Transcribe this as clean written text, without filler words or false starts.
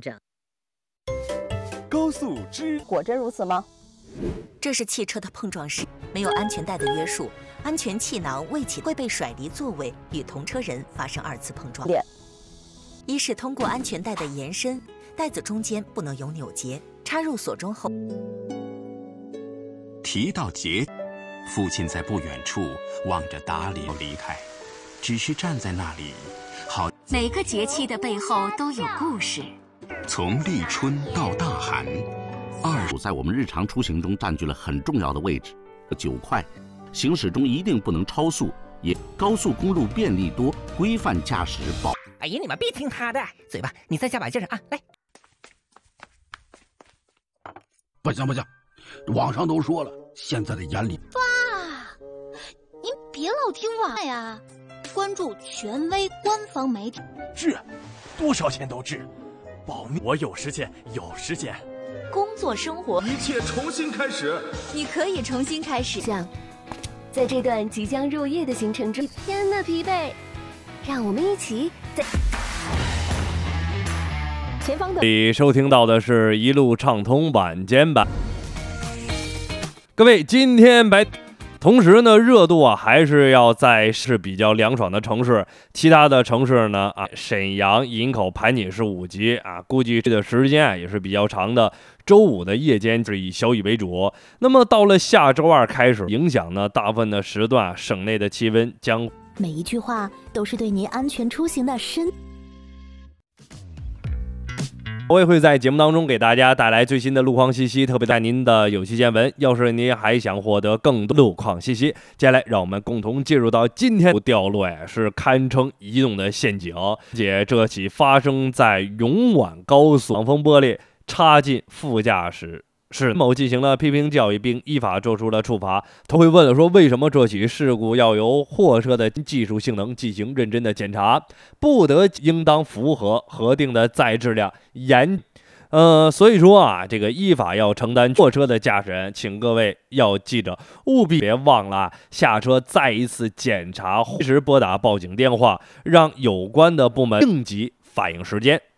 着。 高速之果真如此吗？ 这是汽车的碰撞时没有安全带的约束，安全气囊未启会被甩离座位，与同车人发生2次碰撞。一是通过安全带的延伸，带子中间不能有扭结，插入锁中后。 提到节，父亲在不远处望着达里离开，只是站在那里，好。 每个节气的背后都有故事。 从立春到大寒， 在我们日常出行中占据了很重要的位置。9块，行驶中一定不能超速，也高速公路便利多，规范驾驶保。 哎呀，你们别听他的，嘴巴你再加把劲儿啊！来， 不行，网上都说了，现在的眼里。 爸，您别老听娃呀，关注权威官方媒体。 治，多少钱都治，保密。我有时间， 工作生活一切重新开始。 你可以重新开始。 在这段即将入夜的行程中，一天的疲惫，让我们一起在前方的。 你收听到的是一路畅通晚间版。各位，今天同时呢，热度还是要在是比较凉爽的城市，其他的城市呢沈阳、营口、盘锦是5级估计这个时间也是比较长的。周5的夜间是以小雨为主，那么到了下周2开始，影响呢大部分的时段，省内的气温将。 每一句话都是对您安全出行的深。 我也会在节目当中给大家带来最新的路况信息，特别带您的有期见闻。要是您还想获得更多路况信息，接下来让我们共同进入到今天掉落是堪称移动的陷阱。这起发生在永皖高速，挡风玻璃插进副驾驶室，某进行了批评教育，并依法做出了处罚。他会问了说，为什么这起事故要由货车的技术性能进行认真的检查，不得应当符合核定的载质量所以说这个依法要承担货车的驾驶人，请各位要记着，务必别忘了下车再一次检查，随时拨打报警电话，让有关的部门应急反应时间。